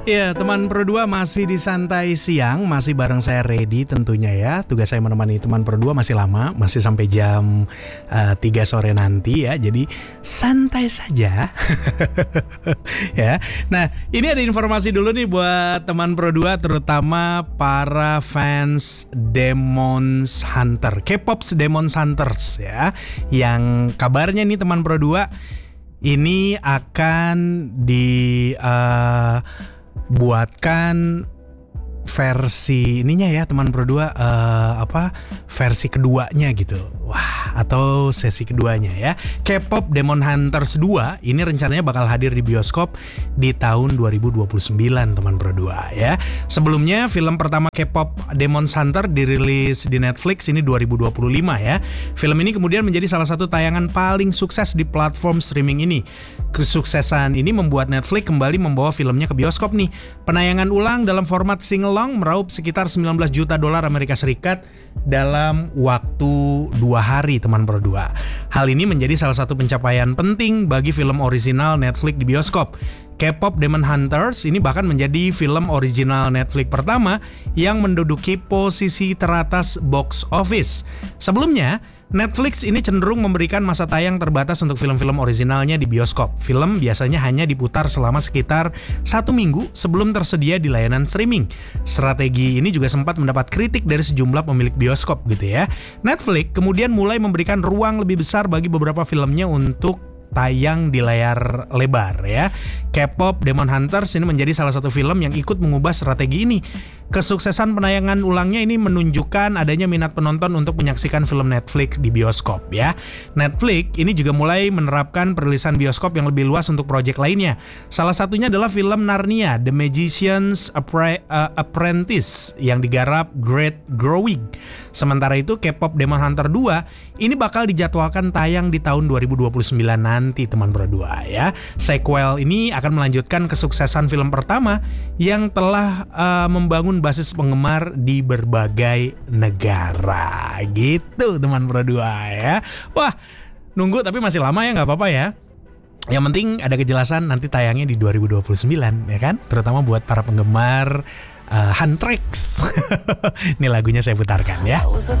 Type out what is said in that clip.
Ya, teman Pro 2 masih di Santai Siang, masih bareng saya Ready tentunya ya. Tugas saya menemani teman Pro 2 masih lama, masih sampai jam 3 sore nanti ya. Jadi santai saja. Ya. Nah, ini ada informasi dulu nih buat teman Pro 2, terutama para fans Demon Hunter, K-pop Demon Hunters ya. Yang kabarnya nih teman Pro 2 ini akan buatkan versi ininya ya teman Pro 2 versi keduanya gitu. Wah, atau sesi keduanya ya. K-pop Demon Hunters 2 ini rencananya bakal hadir di bioskop di tahun 2029 teman Pro 2 ya. Sebelumnya film pertama K-pop Demon Hunter dirilis di Netflix ini 2025 ya. Film ini kemudian menjadi salah satu tayangan paling sukses di platform streaming ini. Kesuksesan ini membuat Netflix kembali membawa filmnya ke bioskop nih. Penayangan ulang dalam format sing-along meraup sekitar 19 juta dolar Amerika Serikat dalam waktu 2 hari teman Pro 2. Hal ini menjadi salah satu pencapaian penting bagi film original Netflix di bioskop. K-pop Demon Hunters ini bahkan menjadi film original Netflix pertama yang menduduki posisi teratas box office. Sebelumnya, Netflix ini cenderung memberikan masa tayang terbatas untuk film-film originalnya di bioskop. Film biasanya hanya diputar selama sekitar 1 minggu sebelum tersedia di layanan streaming. Strategi ini juga sempat mendapat kritik dari sejumlah pemilik bioskop gitu ya. Netflix kemudian mulai memberikan ruang lebih besar bagi beberapa filmnya untuk tayang di layar lebar ya. K-pop Demon Hunters ini menjadi salah satu film yang ikut mengubah strategi ini. Kesuksesan penayangan ulangnya ini menunjukkan adanya minat penonton untuk menyaksikan film Netflix di bioskop ya. Netflix ini juga mulai menerapkan perilisan bioskop yang lebih luas untuk proyek lainnya. Salah satunya adalah film Narnia The Magician's Apprentice yang digarap Greta Gerwig. Sementara itu K-pop Demon Hunter 2 ini bakal dijadwalkan tayang di tahun 2029 nanti teman Pro 2 ya. Sequel ini akan melanjutkan kesuksesan film pertama yang telah membangun basis penggemar di berbagai negara gitu teman Pro 2 ya. Wah, nunggu tapi masih lama ya, nggak apa-apa ya. Yang penting ada kejelasan nanti tayangnya di 2029 ya kan, terutama buat para penggemar Huntrix. Ini lagunya saya putarkan ya.